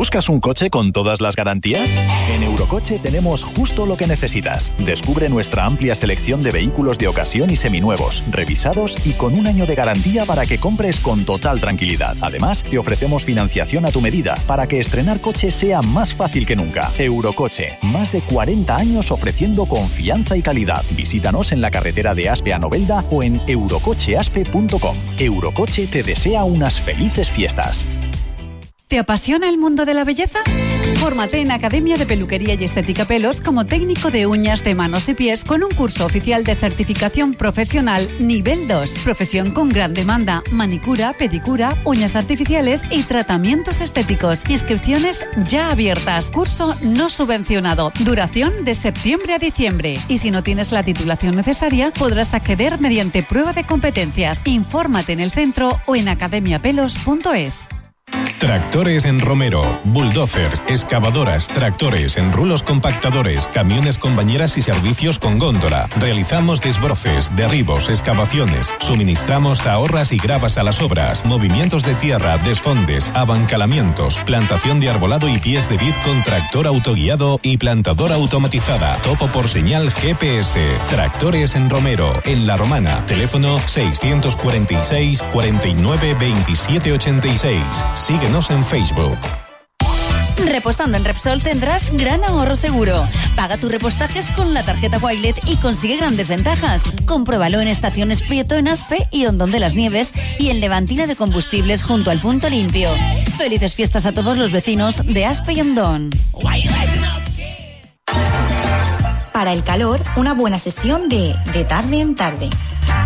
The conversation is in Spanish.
¿Buscas un coche con todas las garantías? En Eurocoche tenemos justo lo que necesitas. Descubre nuestra amplia selección de vehículos de ocasión y seminuevos, revisados y con un año de garantía para que compres con total tranquilidad. Además, te ofrecemos financiación a tu medida para que estrenar coche sea más fácil que nunca. Eurocoche, más de 40 años ofreciendo confianza y calidad. Visítanos en la carretera de Aspe a Novelda o en eurococheaspe.com. Eurocoche te desea unas felices fiestas. ¿Te apasiona el mundo de la belleza? Fórmate en Academia de Peluquería y Estética Pelos como técnico de uñas de manos y pies con un curso oficial de certificación profesional nivel 2. Profesión con gran demanda, manicura, pedicura, uñas artificiales y tratamientos estéticos. Inscripciones ya abiertas. Curso no subvencionado. Duración de septiembre a diciembre. Y si no tienes la titulación necesaria, podrás acceder mediante prueba de competencias. Infórmate en el centro o en academiapelos.es. Tractores en Romero, bulldozers, excavadoras, tractores, enrulos compactadores, camiones con bañeras y servicios con góndola. Realizamos desbroces, derribos, excavaciones. Suministramos ahorras y gravas a las obras, movimientos de tierra, desfondes, abancalamientos, plantación de arbolado y pies de vid con tractor autoguiado y plantadora automatizada. Topo por señal GPS. Tractores en Romero, en La Romana. Teléfono 646 49 27 86. Síguenos en Facebook. Repostando en Repsol tendrás gran ahorro seguro. Paga tus repostajes con la tarjeta Wilet y consigue grandes ventajas. Compruébalo en Estaciones Prieto en Aspe y Hondón de las Nieves y en Levantina de Combustibles junto al Punto Limpio. Felices fiestas a todos los vecinos de Aspe y Hondón. Para el calor, una buena sesión de tarde en tarde.